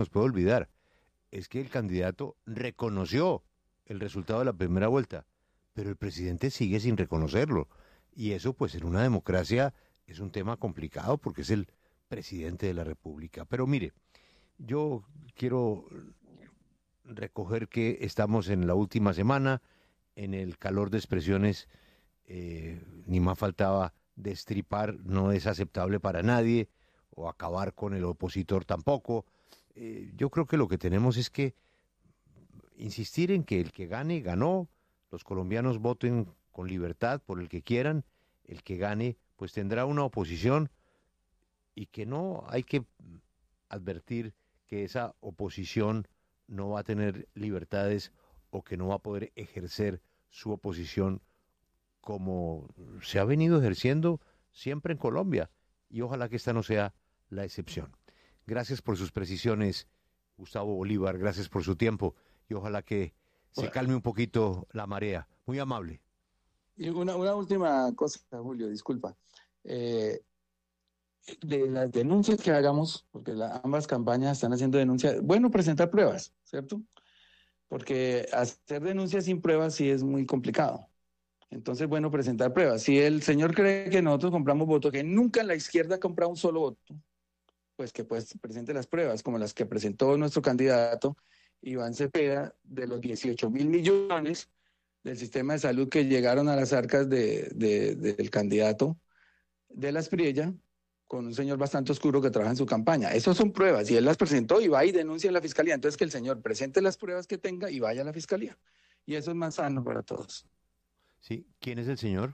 nos puede olvidar, es que el candidato reconoció el resultado de la primera vuelta, pero el presidente sigue sin reconocerlo. Y eso, pues, en una democracia es un tema complicado porque es el presidente de la República. Pero mire, yo quiero recoger que estamos en la última semana, en el calor de expresiones, ni más faltaba destripar, no es aceptable para nadie, o acabar con el opositor tampoco. Yo creo que lo que tenemos es que insistir en que el que gane, ganó, los colombianos voten con libertad por el que quieran, el que gane, pues tendrá una oposición y que no hay que advertir que esa oposición no va a tener libertades o que no va a poder ejercer su oposición como se ha venido ejerciendo siempre en Colombia, y ojalá que esta no sea la excepción. Gracias por sus precisiones, Gustavo Bolívar, gracias por su tiempo y ojalá que se Bueno, calme un poquito la marea. Muy amable. y una última cosa, Julio, disculpa. Eh, de las denuncias que hagamos, porque ambas campañas están haciendo denuncias, bueno, presentar pruebas, ¿cierto? Porque hacer denuncias sin pruebas sí es muy complicado. Entonces, bueno, presentar pruebas. Si el señor cree que nosotros compramos votos, que nunca en la izquierda ha comprado un solo voto, pues que pues presente las pruebas, como las que presentó nuestro candidato Iván Cepeda, de los 18.000 millones del sistema de salud que llegaron a las arcas del candidato de la Espriella, con un señor bastante oscuro que trabaja en su campaña. Esas son pruebas y él las presentó y va y denuncia en la fiscalía. Entonces que el señor presente las pruebas que tenga y vaya a la fiscalía. Y eso es más sano para todos. Sí, ¿quién es el señor?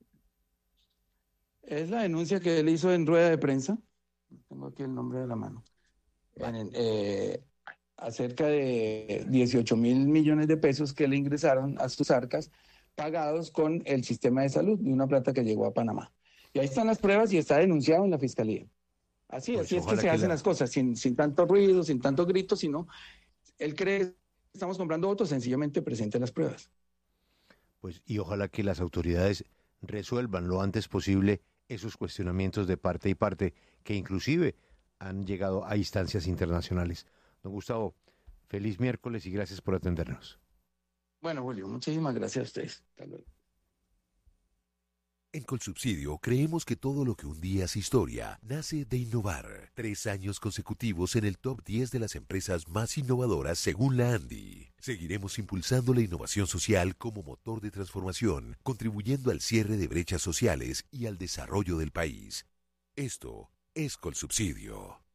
Es la denuncia que él hizo en rueda de prensa. Tengo aquí el nombre de la mano. Vale. Acerca de 18.000 millones de pesos que le ingresaron a sus arcas, pagados con el sistema de salud, de una plata que llegó a Panamá. Y ahí están las pruebas y está denunciado en la fiscalía. Pues Así es que ojalá se que hacen la, las cosas, sin tanto ruido, sin tanto grito, sino él cree que estamos comprando votos, sencillamente presente las pruebas. pues y ojalá que las autoridades resuelvan lo antes posible esos cuestionamientos de parte y parte que inclusive han llegado a instancias internacionales. Don Gustavo, feliz miércoles y gracias por atendernos. Bueno, Julio, muchísimas gracias a ustedes. Hasta luego. En Colsubsidio creemos que todo lo que un día es historia nace de innovar. 3 años consecutivos en el top 10 de las empresas más innovadoras según la ANDI. Seguiremos impulsando la innovación social como motor de transformación, contribuyendo al cierre de brechas sociales y al desarrollo del país. Esto es Colsubsidio.